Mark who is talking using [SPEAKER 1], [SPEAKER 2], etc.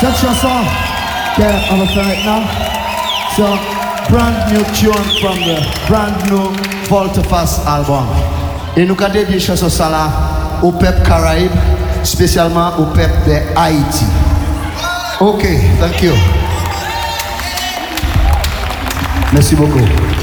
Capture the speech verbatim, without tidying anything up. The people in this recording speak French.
[SPEAKER 1] Cette chanson qu'on va faire maintenant, c'est un brand new tune from the brand new Voltefast album. Et nous avons dédié chanson ça là au peuple Caraïbe, spécialement au peuple de Haïti. Ok, thank you. Merci beaucoup.